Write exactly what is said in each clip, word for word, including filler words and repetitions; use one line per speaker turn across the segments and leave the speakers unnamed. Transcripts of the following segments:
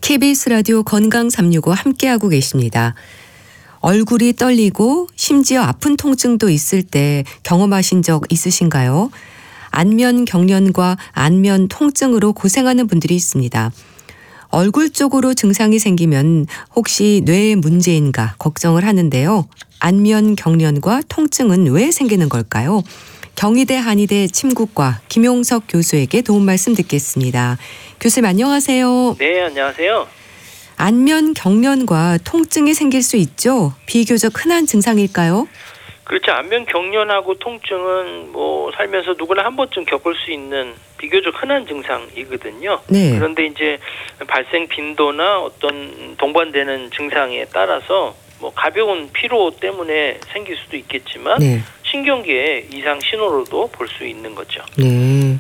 케이비에스 라디오 건강 삼육오 함께하고 계십니다. 얼굴이 떨리고 심지어 아픈 통증도 있을 때 경험하신 적 있으신가요? 안면 경련과 안면 통증으로 고생하는 분들이 있습니다. 얼굴 쪽으로 증상이 생기면 혹시 뇌에 문제인가 걱정을 하는데요. 안면 경련과 통증은 왜 생기는 걸까요? 경희대 한의대 침구과 김용석 교수에게 도움 말씀 듣겠습니다. 교수님 안녕하세요.
네, 안녕하세요.
안면 경련과 통증이 생길 수 있죠? 비교적 흔한 증상일까요?
그렇죠. 안면 경련하고 통증은 뭐 살면서 누구나 한 번쯤 겪을 수 있는 비교적 흔한 증상이거든요.
네.
그런데 이제 발생 빈도나 어떤 동반되는 증상에 따라서 뭐 가벼운 피로 때문에 생길 수도 있겠지만
네.
신경계의 이상 신호로도 볼 수 있는 거죠.
네.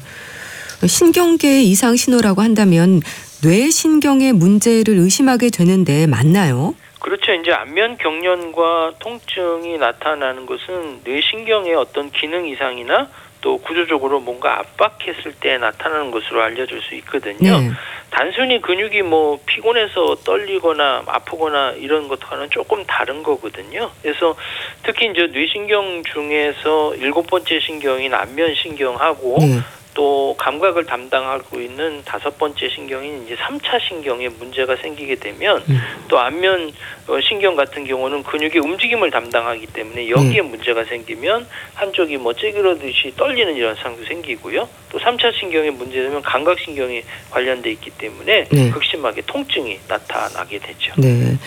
신경계의 이상 신호라고 한다면 뇌신경의 문제를 의심하게 되는데 맞나요?
그렇죠. 이제 안면 경련과 통증이 나타나는 것은 뇌신경의 어떤 기능 이상이나 또 구조적으로 뭔가 압박했을 때 나타나는 것으로 알려질 수 있거든요.
네.
단순히 근육이 뭐 피곤해서 떨리거나 아프거나 이런 것과는 조금 다른 거거든요. 그래서 특히 이제 뇌신경 중에서 일곱 번째 신경인 안면신경하고
네.
또 감각을 담당하고 있는 다섯 번째 신경인 이제 삼 차 신경에 문제가 생기게 되면
음.
또 안면 신경 같은 경우는 근육의 움직임을 담당하기 때문에 여기에
네.
문제가 생기면 한쪽이 뭐 찌그러듯이 떨리는 이런 상도 생기고요. 또 삼 차 신경에 문제되면 감각신경이 관련돼 있기 때문에
네.
극심하게 통증이 나타나게 되죠.
네.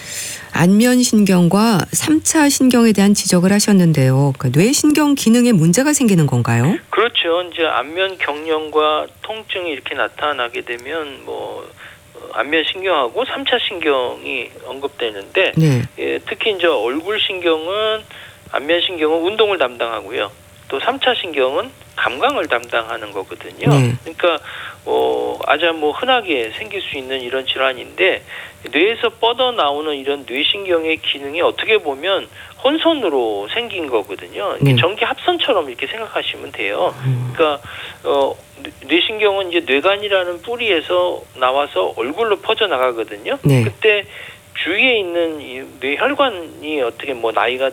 안면신경과 삼 차 신경에 대한 지적을 하셨는데요. 그러니까 뇌신경 기능에 문제가 생기는 건가요?
그렇죠. 이제 안면 경련과 통증이 이렇게 나타나게 되면 뭐 안면 신경하고 삼 차 신경이 언급되는데
네.
예, 특히 이제 얼굴 신경은 안면 신경은 운동을 담당하고요. 또 삼 차 신경은 감각을 담당하는 거거든요.
네.
그러니까 어, 아주 뭐 흔하게 생길 수 있는 이런 질환인데 뇌에서 뻗어 나오는 이런 뇌신경의 기능이 어떻게 보면 혼선으로 생긴 거거든요. 이게
네.
전기 합선처럼 이렇게 생각하시면 돼요. 그러니까 어, 뇌신경은 이제 뇌관이라는 뿌리에서 나와서 얼굴로 퍼져 나가거든요.
네.
그때 주위에 있는 이 뇌혈관이 어떻게 뭐 나이가